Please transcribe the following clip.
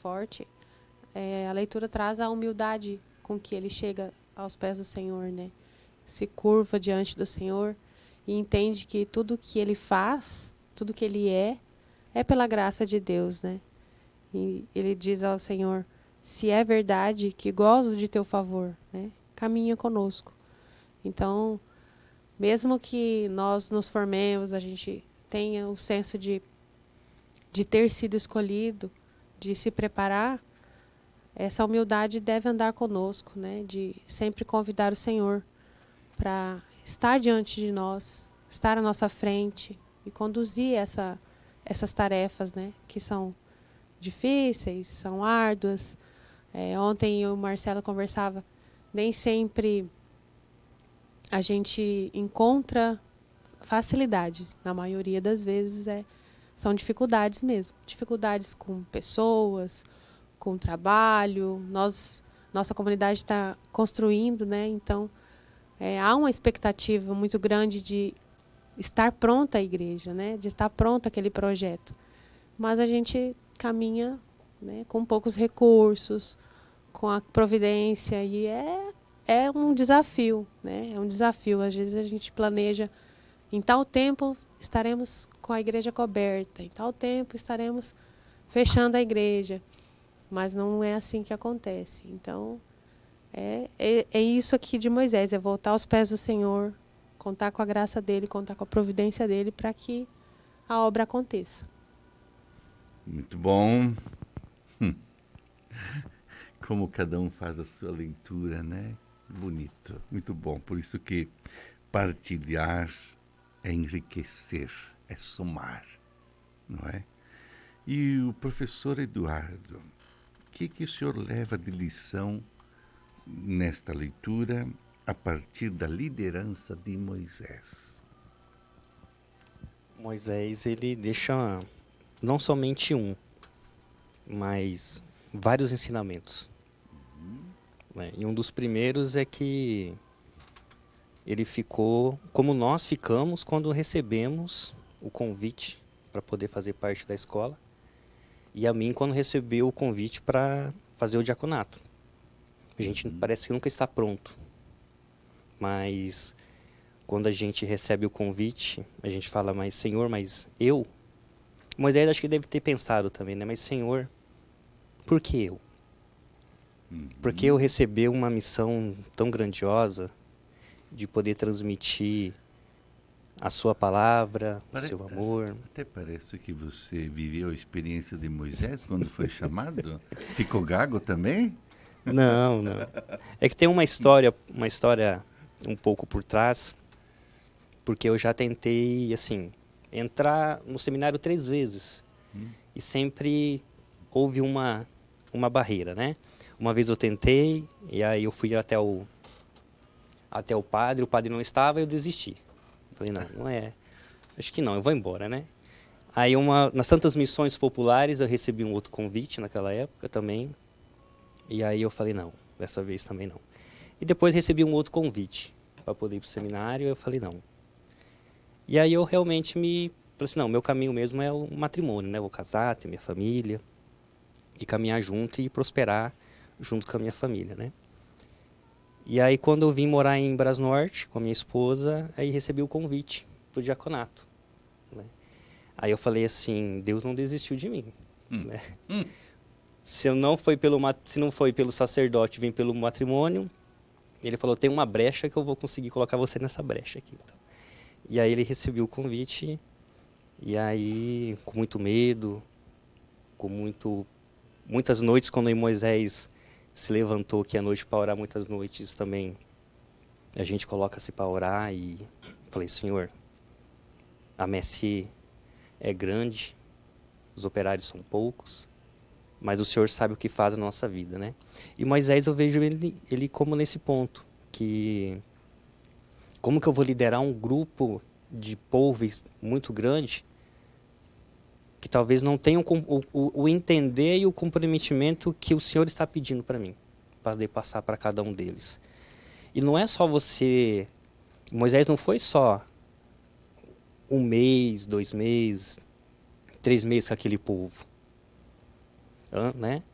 forte, a leitura traz a humildade com que ele chega aos pés do Senhor, né? Se curva diante do Senhor e entende que tudo que ele faz, tudo que ele é pela graça de Deus, né? E ele diz ao Senhor: se é verdade que gozo de teu favor, né? Caminha conosco. Então, mesmo que nós nos formemos, a gente tenha o senso de ter sido escolhido, de se preparar, essa humildade deve andar conosco, né? De sempre convidar o Senhor para estar diante de nós, estar à nossa frente e conduzir essas tarefas, né? Que são difíceis, são árduas. Ontem eu e o Marcelo conversava, nem sempre a gente encontra facilidade. Na maioria das vezes são dificuldades mesmo. Dificuldades com pessoas, com trabalho. Nossa comunidade está construindo, né? Então, há uma expectativa muito grande de estar pronta a igreja, né? De estar pronto aquele projeto. Mas a gente caminha, né, com poucos recursos, com a providência, e é um desafio, né? É um desafio. Às vezes a gente planeja, em tal tempo estaremos com a igreja coberta, em tal tempo estaremos fechando a igreja, mas não é assim que acontece. Então, é isso aqui de Moisés, é voltar aos pés do Senhor, contar com a graça dele, contar com a providência dele para que a obra aconteça. Muito bom. Como cada um faz a sua leitura, né? Bonito, muito bom. Por isso que partilhar é enriquecer, é somar, não é? E o professor Eduardo, o que o senhor leva de lição nesta leitura a partir da liderança de Moisés? Moisés, ele deixa não somente um, mas vários ensinamentos. Né? E um dos primeiros é que ele ficou como nós ficamos quando recebemos o convite para poder fazer parte da escola, e a mim quando recebeu o convite para fazer o diaconato. A gente parece que nunca está pronto, mas quando a gente recebe o convite, a gente fala: mas Senhor, mas eu? Moisés acho que deve ter pensado também, né? Mas Senhor, por que eu? Por que eu receber uma missão tão grandiosa de poder transmitir a sua palavra, o seu amor? Até parece que você viveu a experiência de Moisés quando foi chamado. Ficou gago também? Não, não. É que tem uma história um pouco por trás, porque eu já tentei, assim, entrar no seminário 3 vezes. E sempre houve uma barreira, né? Uma vez eu tentei, e aí eu fui até o padre não estava, e eu desisti. Falei: não é, acho que não, eu vou embora, né? Aí nas Santas Missões Populares eu recebi um outro convite naquela época também, e aí eu falei: não, dessa vez também não. E depois recebi um outro convite para poder ir para o seminário, e eu falei: não. E aí eu realmente falei assim: não, meu caminho mesmo é o matrimônio, né? Eu vou casar, ter minha família, e caminhar junto e prosperar junto com a minha família, né? E aí quando eu vim morar em Brasnorte com a minha esposa, aí recebi o convite para o diaconato, né? Aí eu falei assim: Deus não desistiu de mim, né? Se não foi pelo sacerdote, vim pelo matrimônio, ele falou: tem uma brecha que eu vou conseguir colocar você nessa brecha aqui. Então. E aí ele recebeu o convite, e aí com muito medo, com muitas noites, quando Moisés se levantou, que é noite para orar, muitas noites também a gente coloca-se para orar, e falei: Senhor, a messe é grande, os operários são poucos, mas o Senhor sabe o que faz na nossa vida, né? E Moisés, eu vejo ele como nesse ponto, que como que eu vou liderar um grupo de povo muito grande que talvez não tenham o entender e o comprometimento que o Senhor está pedindo para mim, para poder passar para cada um deles. E não é só você... Moisés não foi só 1 mês, 2 meses, 3 meses com aquele povo, né?